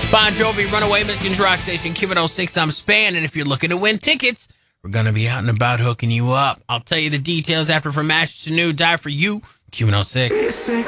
Bon Jovi, Runaway, Michigan's Rock Station, Q106, I'm Span, and if you're looking to win tickets, we're going to be out and about hooking you up. I'll tell you the details after From Ashes to New, Die For You, Q106.